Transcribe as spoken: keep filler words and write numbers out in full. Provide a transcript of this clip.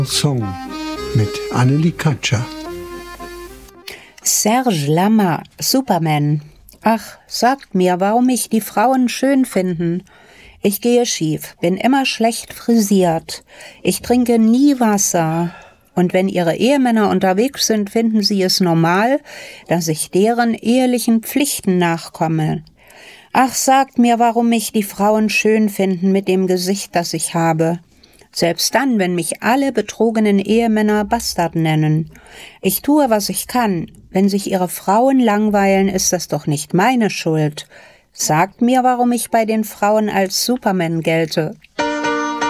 Song mit Annelie Katscher. Serge Lama, Superman. Ach, sagt mir, warum mich die Frauen schön finden. Ich gehe schief, bin immer schlecht frisiert. Ich trinke nie Wasser. Und wenn ihre Ehemänner unterwegs sind, finden sie es normal, dass ich deren ehelichen Pflichten nachkomme. Ach, sagt mir, warum mich die Frauen schön finden mit dem Gesicht, das ich habe. Selbst dann, wenn mich alle betrogenen Ehemänner Bastard nennen. Ich tue, was ich kann. Wenn sich ihre Frauen langweilen, ist das doch nicht meine Schuld. Sagt mir, warum ich bei den Frauen als Superman gelte.